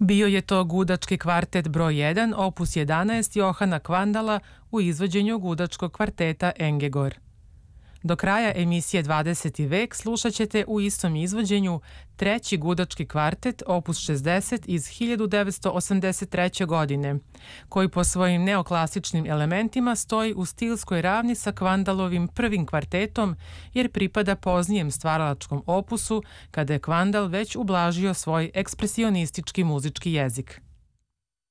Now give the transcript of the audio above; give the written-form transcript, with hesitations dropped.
Bio je to gudački kvartet broj 1, opus 11 Johana Kvandala u izvođenju gudačkog kvarteta Engegor. Do kraja emisije 20. vek slušat ćete u istom izvođenju treći gudački kvartet opus 60 iz 1983. godine, koji po svojim neoklasičnim elementima stoji u stilskoj ravni sa Kvandalovim prvim kvartetom jer pripada poznijem stvaralačkom opusu kada je Kvandal već ublažio svoj ekspresionistički muzički jezik.